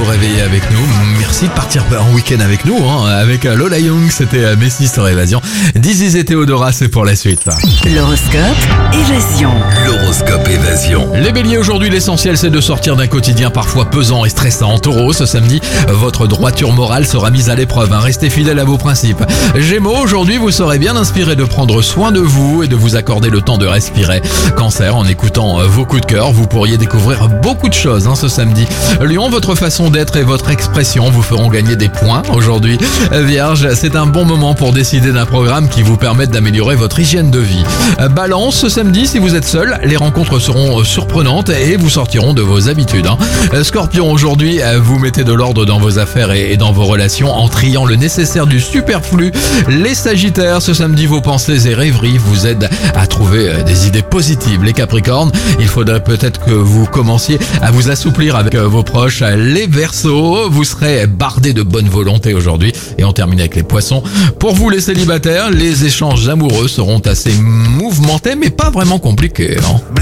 réveiller avec nous. Merci de partir en week-end avec nous. Avec Lola Young, c'était Messi sur Évasion. Dizzy et Théodora, c'est pour la suite. L'horoscope Évasion. L'horoscope Évasion. Les béliers, aujourd'hui, l'essentiel, c'est de sortir d'un quotidien parfois pesant et stressant. Taureau, ce samedi, votre droiture morale sera mise à l'épreuve. Restez fidèle à vos principes. Gémeaux, aujourd'hui, vous serez bien inspiré de prendre soin de vous et de vous accorder le temps de respirer. Cancer, en écoutant vos coups de cœur, vous pourriez découvrir beaucoup de choses ce samedi. Lion, votre façon d'être et votre expression vous feront gagner des points aujourd'hui. Vierge, c'est un bon moment pour décider d'un programme qui vous permette d'améliorer votre hygiène de vie. Balance, ce samedi, si vous êtes seul, les rencontres seront surprenantes et vous sortiront de vos habitudes. Scorpion, aujourd'hui, vous mettez de l'ordre dans vos affaires et dans vos relations en triant le nécessaire du superflu. Les Sagittaires, ce samedi, vos pensées et rêveries vous aident à trouver des idées positives. Les Capricornes, il faudrait peut-être que vous commenciez à vous assouplir avec vos proches. Les Verseaux, vous serez bardés de bonne volonté aujourd'hui. Et on termine avec les Poissons. Pour vous les célibataires, les échanges amoureux seront assez mouvementés mais pas vraiment compliqués.